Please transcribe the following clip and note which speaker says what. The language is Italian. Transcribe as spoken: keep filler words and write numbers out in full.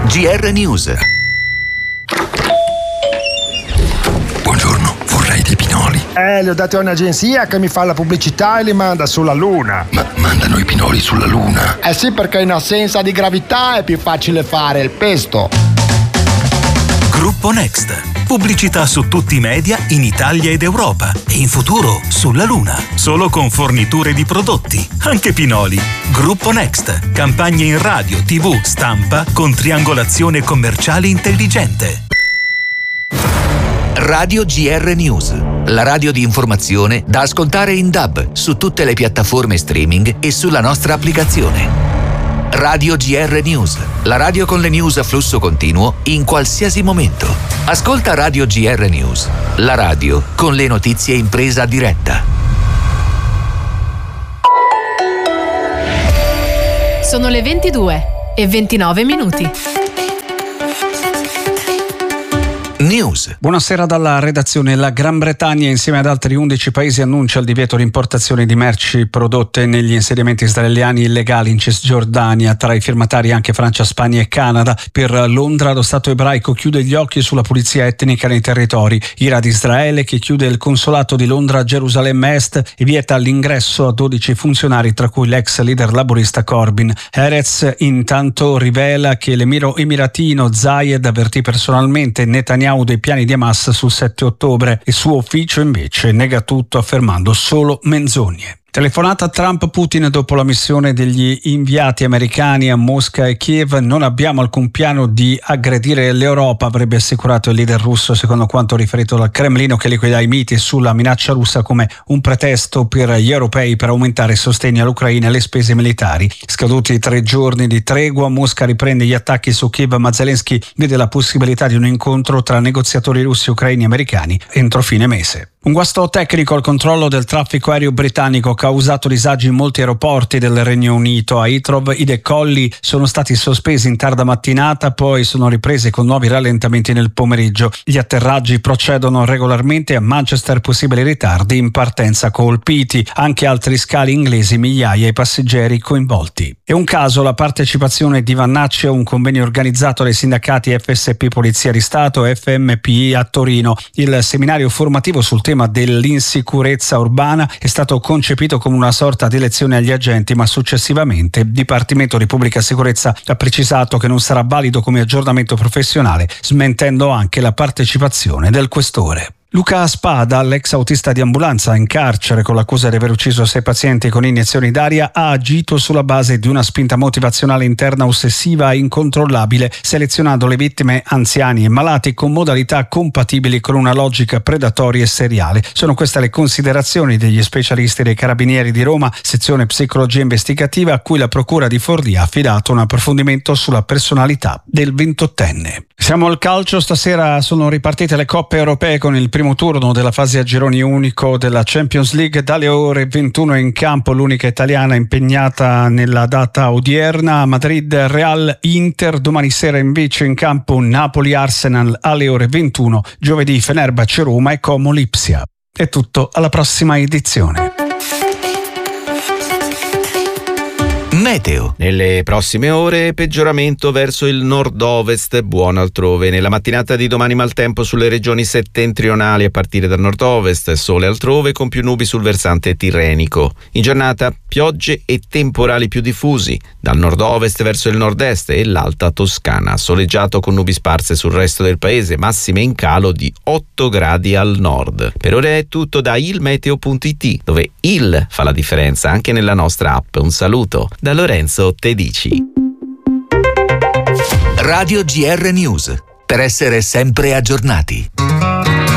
Speaker 1: G R News.
Speaker 2: Buongiorno, vorrei dei pinoli.
Speaker 3: Eh, li ho dati a un'agenzia che mi fa la pubblicità e li manda sulla Luna.
Speaker 2: Ma mandano i pinoli sulla Luna?
Speaker 3: Eh sì, perché in assenza di gravità è più facile fare il pesto.
Speaker 4: Gruppo Next. Pubblicità su tutti i media in Italia ed Europa e in futuro sulla Luna. Solo con forniture di prodotti, anche pinoli. Gruppo Next. Campagne in radio, tivù, stampa con triangolazione commerciale intelligente.
Speaker 1: Radio G R News, la radio di informazione da ascoltare in D A B su tutte le piattaforme streaming e sulla nostra applicazione. Radio G R News, la radio con le news a flusso continuo in qualsiasi momento. Ascolta Radio G R News, la radio con le notizie in presa diretta.
Speaker 5: Sono le ventidue e ventinove minuti.
Speaker 1: News.
Speaker 6: Buonasera dalla redazione. La Gran Bretagna insieme ad altri undici paesi annuncia il divieto di importazione di merci prodotte negli insediamenti israeliani illegali in Cisgiordania, tra i firmatari anche Francia, Spagna e Canada. Per Londra lo Stato ebraico chiude gli occhi sulla pulizia etnica nei territori. Ira di Israele che chiude il consolato di Londra a Gerusalemme Est e vieta l'ingresso a dodici funzionari, tra cui l'ex leader laburista Corbyn. Erez intanto rivela che l'emiro emiratino Zayed avvertì personalmente Netanyahu dei piani di Hamas sul sette ottobre. Il suo ufficio invece nega tutto affermando solo menzogne. Telefonata a Trump-Putin dopo la missione degli inviati americani a Mosca e Kiev. Non abbiamo alcun piano di aggredire l'Europa, avrebbe assicurato il leader russo, secondo quanto riferito dal Cremlino, che liquida i miti sulla minaccia russa come un pretesto per gli europei per aumentare il sostegno all'Ucraina e le spese militari. Scaduti tre giorni di tregua, Mosca riprende gli attacchi su Kiev, ma Zelensky vede la possibilità di un incontro tra negoziatori russi, ucraini e americani entro fine mese. Un guasto tecnico al controllo del traffico aereo britannico ha causato disagi in molti aeroporti del Regno Unito. A Heathrow i decolli sono stati sospesi in tarda mattinata, poi sono ripresi con nuovi rallentamenti nel pomeriggio. Gli atterraggi procedono regolarmente. A Manchester possibili ritardi in partenza colpiti. Anche altri scali inglesi, migliaia i passeggeri coinvolti. E un caso, la partecipazione di Vannacci a un convegno organizzato dai sindacati F S P Polizia di Stato e F M P I a Torino. Il seminario formativo sul tema dell'insicurezza urbana è stato concepito come una sorta di lezione agli agenti, ma successivamente il Dipartimento di Pubblica Sicurezza ha precisato che non sarà valido come aggiornamento professionale, smentendo anche la partecipazione del questore. Luca Spada, l'ex autista di ambulanza in carcere con l'accusa di aver ucciso sei pazienti con iniezioni d'aria, ha agito sulla base di una spinta motivazionale interna ossessiva e incontrollabile, selezionando le vittime anziani e malati con modalità compatibili con una logica predatoria e seriale. Sono queste le considerazioni degli specialisti dei Carabinieri di Roma, sezione psicologia investigativa, a cui la Procura di Forlì ha affidato un approfondimento sulla personalità del ventottenne. Siamo al calcio. Stasera sono ripartite le coppe europee con il primo turno della fase a gironi unico della Champions League. Dalle ore ventuno in campo l'unica italiana impegnata nella data odierna. A Madrid Real Inter, domani sera invece in campo Napoli Arsenal alle ore ventuno, giovedì Fenerbahce Roma e Como Lipsia. È tutto, alla prossima edizione.
Speaker 1: Meteo.
Speaker 7: Nelle prossime ore peggioramento verso il nord-ovest, buono altrove. Nella mattinata di domani maltempo sulle regioni settentrionali a partire dal nord-ovest, sole altrove con più nubi sul versante tirrenico. In giornata piogge e temporali più diffusi dal nord-ovest verso il nord-est e l'alta Toscana. Soleggiato con nubi sparse sul resto del paese, massime in calo di otto gradi al nord. Per ora è tutto da ilmeteo punto it, dove il fa la differenza anche nella nostra app. Un saluto da Lorenzo Tedici.
Speaker 1: Radio G R News, per essere sempre aggiornati.